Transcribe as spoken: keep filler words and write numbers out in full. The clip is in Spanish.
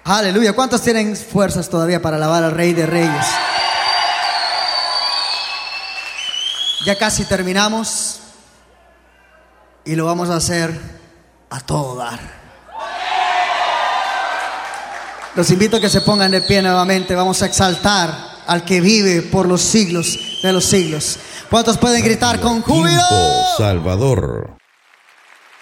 Aleluya. ¿Cuántos tienen fuerzas todavía para alabar al Rey de Reyes? Ya casi terminamos y lo vamos a hacer a todo dar. Los invito a que se pongan de pie nuevamente. Vamos a exaltar al que vive por los siglos de los siglos. ¿Cuántos pueden gritar con júbilo? Tiempo Salvador.